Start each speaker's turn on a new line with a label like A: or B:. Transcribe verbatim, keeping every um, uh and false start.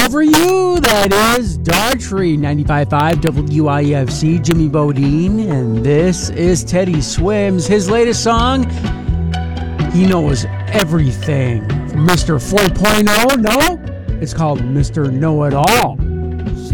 A: for you. That is Daughtry, ninety-five point five W I F C, Jimmy Bodine, and this is Teddy Swims. His latest song, he knows everything. Mister four point oh, no? It's called Mister Know-It-All.